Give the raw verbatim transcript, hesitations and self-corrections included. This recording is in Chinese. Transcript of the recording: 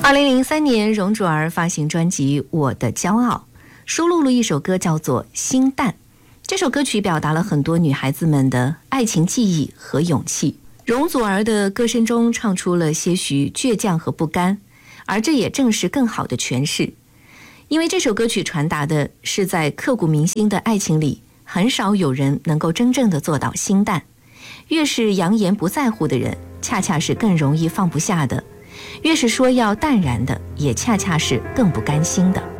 二零零三年，容祖儿发行专辑《我的骄傲》，收录了一首歌叫做《心淡》。这首歌曲表达了很多女孩子们的爱情记忆和勇气。容祖儿的歌声中唱出了些许倔强和不甘，而这也正是更好的诠释。因为这首歌曲传达的是在刻骨铭心的爱情里，很少有人能够真正的做到心淡。越是扬言不在乎的人，恰恰是更容易放不下的；越是说要淡然的，也恰恰是更不甘心的。